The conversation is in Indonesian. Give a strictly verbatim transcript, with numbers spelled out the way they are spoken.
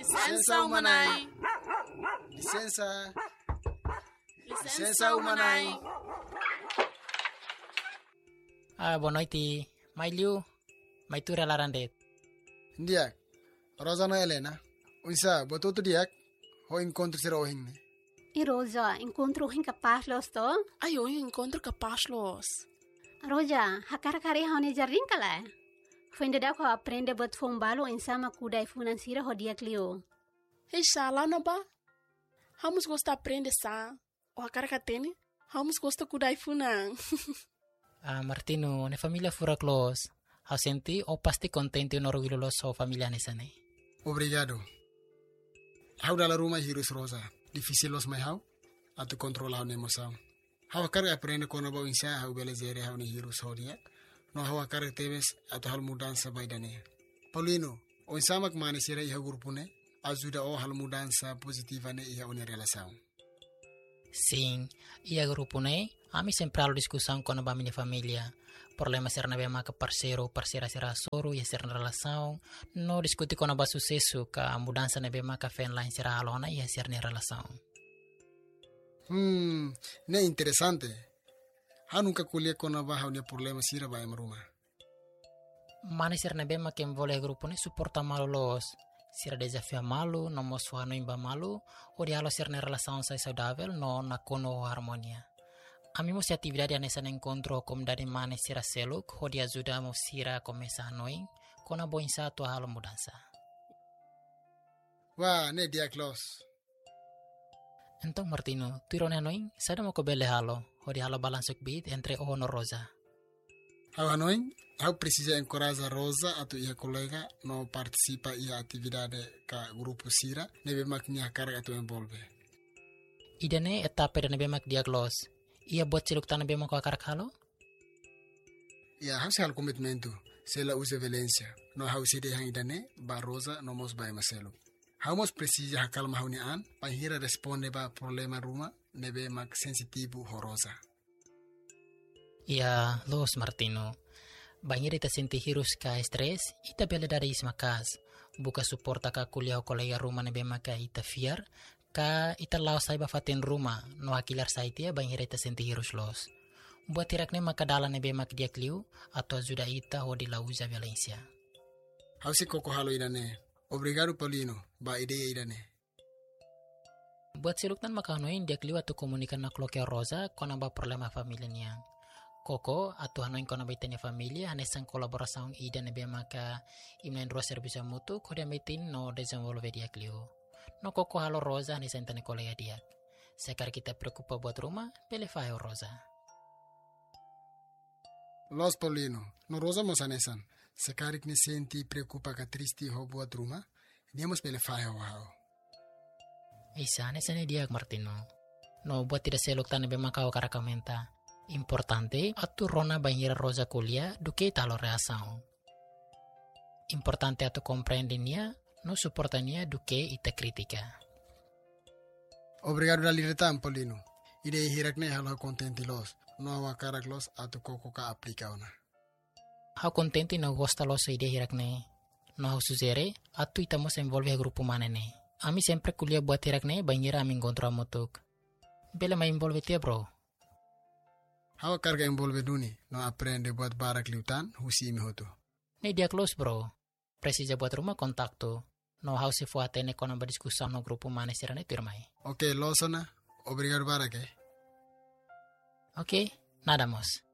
Licença umanai. Licença. Licença umanai. Ah, boa noite. Mai liu, mai tu relarandet. Ndiak. Rosana Helena. Unsa, botutu diak. Ho encontro ser ohingne. E Rosa, encontro hin capaz los to? Ai, eu encontro capaz los. Rosa, hakar kari hone jarring kala. Fende da ko aprende bot fombalo insama kudai financiera ho dia clio. Hei, lá na ba. Vamos gostar aprender sa. O a cara que tem, vamos gostar kudai funang. Ah, Martino, ne familia fura close. Hau senti o pasti contenti un orgullo lo so familia nesane. Obrigado. Hau dala rumah hirus Rosa. Difícil los mai hau. Atu controlar ne emoção. Hau carga aprende kono ba insa hau belezere hau ne hirus hodiak. No hau carga tebes atu hal mudança baidane. Paulino, o insamak mane sira iha grupune. Ajuda o hal mudança positiva ne iha une relação. Sim, ia grupo ne, ami sempre alo discussão com a minha família. Problema ser na bema que parceiro, parceira será soro, ia ser na relação. No discutir com a sucesso, que a mudança na bema que fen lá será alona, ia ser na relação. Hmm, ne interessante. Ha nunca colhe com a barra ne problema sira ba em rumah. Mane ser na bema que envolve grupo ne suporta malo los. Sira desafio malu, no mosuha no imba malu, o dialo ser na relação sai saudável, no na kono harmonia. Ami mo si atividade nessa encontro como dari mane sira seluk, ho dia ajuda mo sira começa a noin, kona boin satu halo mudança. Wah, ne dia close. Então Martino, tu irone noin, sada mo ko bele halo, ho dia halo balansuk bit entre o no Rosa. Hau anoin, hau precisa encorajar Rosa atau ia colega no participa ia atividade ka grupo sira, nebe maknya carga atau envolve. Idane etapa dan nebe mak diaglos. Ia buat ciluk tanah bema ko akar halo? Ya, hau hal komitmentu, sela use Valencia. No hau side hang idane, ba Rosa no mos ba maselu. Hau mos precisa hakal mahuni an, panghira responde ba problema rumah, nebe mak sensitivo ho Rosa. Ya, los Martino. Banyak ita senti hirus ka stres, ita bela dari ismakas. Buka suporta ka kuliah kolega rumah nebe maka ita fiar, ka ita lao sai bafatin rumah, no akilar saitia banyak ita senti hirus los. Buat tirak ne maka dala nebe mak dia kliu, atau ajuda ita ho di lauza Valencia. Hau si koko halo idane. Obrigado Paulino, ba ideia idane. Buat siluktan maka noin dia kliu atau komunikan nak loke Rosa kona ba problema familia niang. Koko atau hanoin kona baitanya familia hanesan kolaborasaun ida nebe maka imnain ro servisa mutu kodia metin no desenvolve dia kliu. No koko halo Rosa hanesan tane kolega dia. Sekarang kita preocupa buat rumah, pele fayo Rosa. Los Paulino, no Rosa mos hanesan. Sekarang ni senti preocupa ka tristi ho buat rumah, dia mos pele fayo hao. Isa hanesan dia Martino. No buat tidak selok tane be maka o karakamenta. Importante atu rona banhira Rosa kuliah duke talo reação. Importante atu compreendinia, no suportania duke ita kritika. Obrigado da liretan Paulino. Ide hirakne halo contenti los, no awa karak los atu koko ka aplika ona. Hau contenti no gosta los ide hirakne. No hau suzere, atu ita mos envolve grupo manene. Ami sempre kuliah buat hirakne banhira ami encontro amotuk. Bela ma envolve tia bro. Hau carga envolve duni, no aprende buat barak liutan, husi imi hotu. Ne dia close bro. Precisa buat rumah kontaktu. No hau si fuatene kona berdiskusan no grupo mane sirane turmai. Ok, losona. Obrigado barak eh. Ok, nada mos.